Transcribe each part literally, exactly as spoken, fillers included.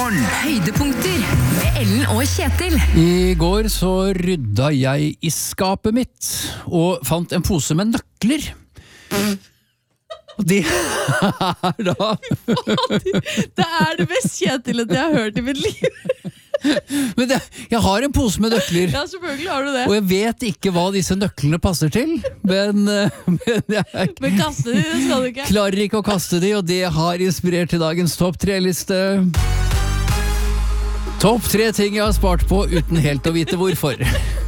Morgen. Høydepunkter med Ellen og Kjetil. I går så rydda jeg i skapet mitt og fant en pose med nøkler. Og de er da Det er det mest Kjetil jeg har hørt i mitt liv. Men det, jeg har en pose med nøkler. Ja, selvfølgelig har du det. Og jeg vet ikke hva disse nøklene passer til. Men, eh, men jeg Men kaste de, det skal du ikke. klarer ikke å kaste de, og det har inspirert til dagens topp tre-liste. Topp tre ting jeg har spart på uten helt å vite hvorfor.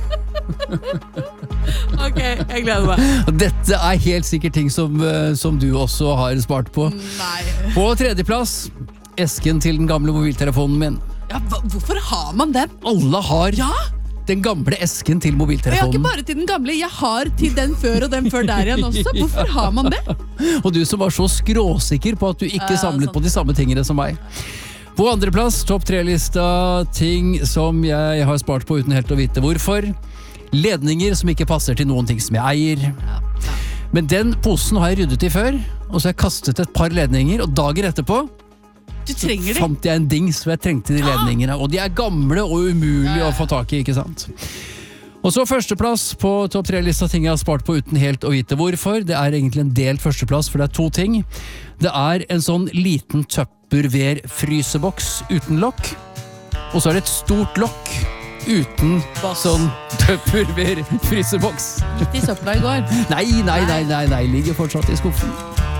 Ok, jeg gleder meg. Og dette er helt sikkert ting som, eh, som du også har spart på. Nei. På tredjeplass, esken til den gamle mobiltelefonen min. Ja, hva, hvorfor har man den? Alle har Ja, den gamle esken til og jeg har ikke mobiltelefonen. bare til den gamle, jeg har til den før og den før der igjen også. Hvorfor har man det? Og du som var så skråsikker på at du ikke Ja, samlet sant. på de samme tingene som meg. På andreplass, topp tre-lista, ting som jeg har spart på uten helt å vite hvorfor. Ledninger som ikke passer til noen ting som jeg eier. Men den posen har jeg ryddet i før, og så har jeg kastet et par ledninger, og dager etterpå Du trenger det. fant jeg en dings hvor jeg trengte de ledningene. Og de er gamle og umulige å få tak i, ikke sant? Og så førsteplass på topp tre-lista ting jeg har spart på uten helt å vite hvorfor. Det er egentlig en delt førsteplass, for det er to ting. Det er en sånn liten Tupperware-fryseboks uten lokk, og så er det et stort lokk uten Boss. sånn Tupperware-fryseboks. Midt i søpla i går. Nei, nei, nei, nei, nei, ligger fortsatt i skuffen.